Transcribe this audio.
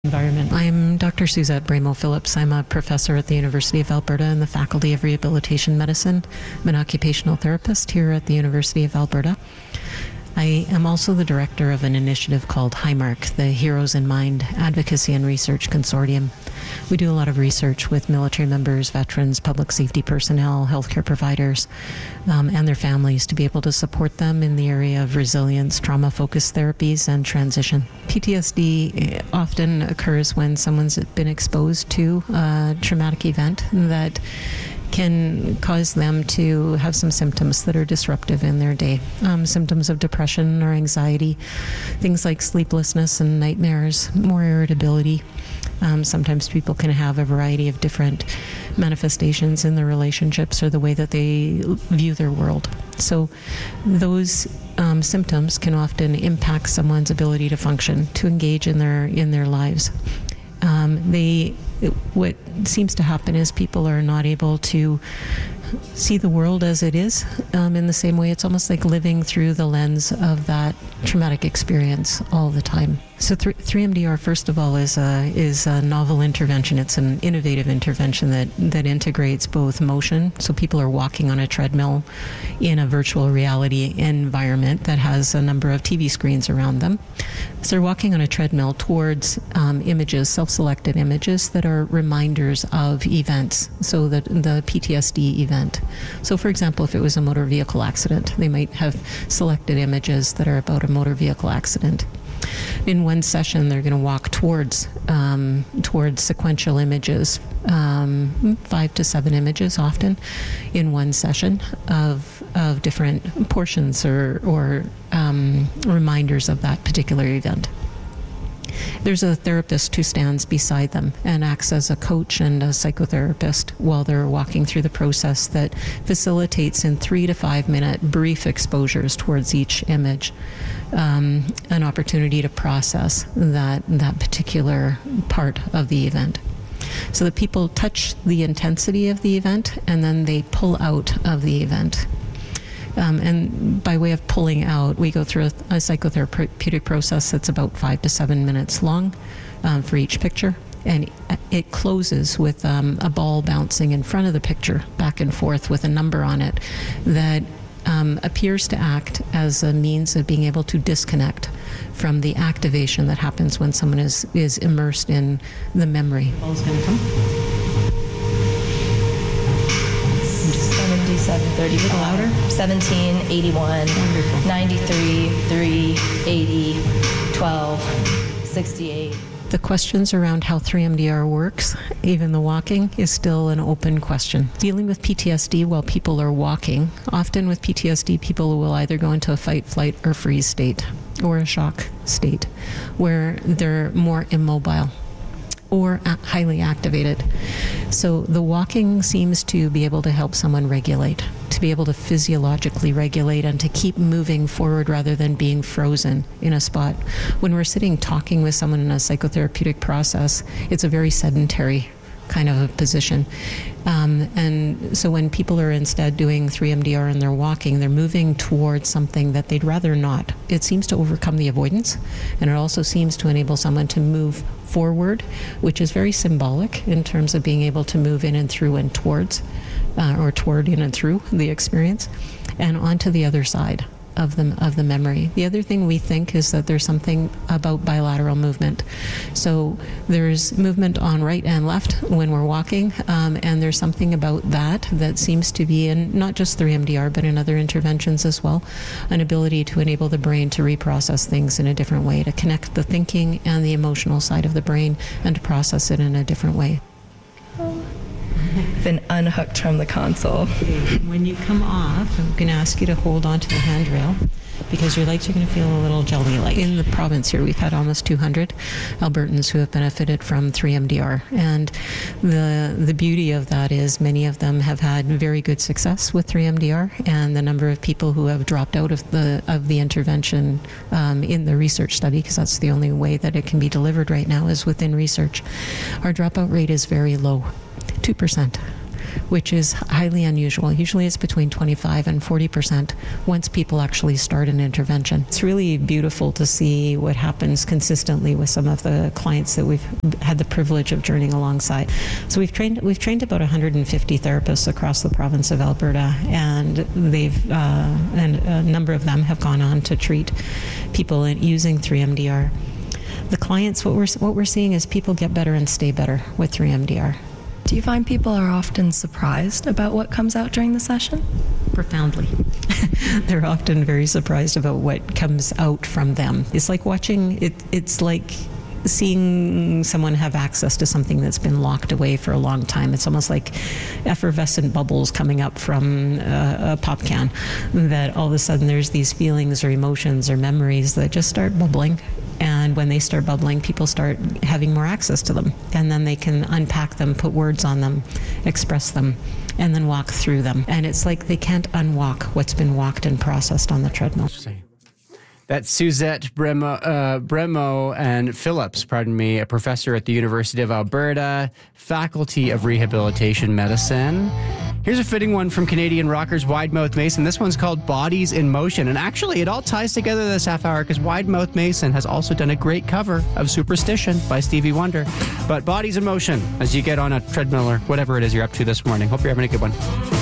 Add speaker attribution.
Speaker 1: environment. I'm Dr. Suzette Bramo-Phillips. I'm a professor at the University of Alberta in the Faculty of Rehabilitation Medicine. I'm an occupational therapist here at the University of Alberta. I am also the director of an initiative called HIMARC, the Heroes in Mind Advocacy and Research Consortium. We do a lot of research with military members, veterans, public safety personnel, healthcare providers, and their families to be able to support them in the area of resilience, trauma-focused therapies, and transition. PTSD often occurs when someone's been exposed to a traumatic event that can cause them to have some symptoms that are disruptive in their day. Symptoms of depression or anxiety, things like sleeplessness and nightmares, more irritability. Sometimes people can have a variety of different manifestations in their relationships or the way that they view their world. So those symptoms can often impact someone's ability to function, to engage in their lives. What seems to happen is people are not able to see the world as it is in the same way. It's almost like living through the lens of that traumatic experience all the time. So 3MDR, first of all, is a novel intervention. It's an innovative intervention that integrates both motion, so people are walking on a treadmill in a virtual reality environment that has a number of TV screens around them. So they're walking on a treadmill towards images, self-selected images that are reminders of events, so the PTSD event. So for example, if it was a motor vehicle accident, they might have selected images that are about a motor vehicle accident. In one session, they're going to walk towards sequential images, 5 to 7 images often in one session of different portions or reminders of that particular event. There's a therapist who stands beside them and acts as a coach and a psychotherapist while they're walking through the process that facilitates in 3 to 5 minute brief exposures towards each image, an opportunity to process that particular part of the event. So that people touch the intensity of the event and then they pull out of the event. And by way of pulling out, we go through a psychotherapeutic process that's about 5 to 7 minutes long for each picture. And it closes with a ball bouncing in front of the picture, back and forth with a number on it that appears to act as a means of being able to disconnect from the activation that happens when someone is immersed in the memory. Ball's going to come.
Speaker 2: 77, 30, louder. 17, 81, 93, 3, 80, 12, 68.
Speaker 1: The questions around how 3MDR works, even the walking, is still an open question. Dealing with PTSD while people are walking, often with PTSD, people will either go into a fight, flight, or freeze state, or a shock state, where they're more immobile or highly activated. So the walking seems to be able to help someone regulate, to be able to physiologically regulate and to keep moving forward rather than being frozen in a spot. When we're sitting talking with someone in a psychotherapeutic process, it's a very sedentary kind of a position. And so when people are instead doing 3MDR and they're walking, they're moving towards something that they'd rather not. It seems to overcome the avoidance, and it also seems to enable someone to move forward, which is very symbolic in terms of being able to move in and through and towards, or toward in and through the experience, and onto the other side of the memory. The other thing we think is that there's something about bilateral movement. So there's movement on right and left when we're walking, and there's something about that seems to be in not just 3MDR but in other interventions as well, an ability to enable the brain to reprocess things in a different way, to connect the thinking and the emotional side of the brain and to process it in a different way.
Speaker 2: Been unhooked from the console.
Speaker 1: When you come off, I'm going to ask you to hold on to the handrail because your legs are going to feel a little jelly-like. In the province here, we've had almost 200 Albertans who have benefited from 3MDR, and the beauty of that is many of them have had very good success with 3MDR, and the number of people who have dropped out of the intervention in the research study, because that's the only way that it can be delivered right now is within research, our dropout rate is very low. 2%. which is highly unusual. Usually it's between 25 and 40% once people actually start an intervention. It's really beautiful to see what happens consistently with some of the clients that we've had the privilege of journeying alongside. So we've trained about 150 therapists across the province of Alberta, and and a number of them have gone on to treat people using 3MDR. The clients, what we're seeing is people get better and stay better with 3MDR.
Speaker 2: Do you find people are often surprised about what comes out during the session?
Speaker 1: Profoundly. They're often very surprised about what comes out from them. It's like watching it. It's like seeing someone have access to something that's been locked away for a long time. It's almost like effervescent bubbles coming up from a pop can, that all of a sudden there's these feelings or emotions or memories that just start bubbling. And when they start bubbling, people start having more access to them. And then they can unpack them, put words on them, express them, and then walk through them. And it's like they can't unwalk what's been walked and processed on the treadmill.
Speaker 3: That's Suzette Bremo and Phillips, a professor at the University of Alberta, Faculty of Rehabilitation Medicine. Here's a fitting one from Canadian rockers Wide Mouth Mason. This one's called Bodies in Motion. And actually, it all ties together this half hour because Wide Mouth Mason has also done a great cover of Superstition by Stevie Wonder. But Bodies in Motion as you get on a treadmill or whatever it is you're up to this morning. Hope you're having a good one.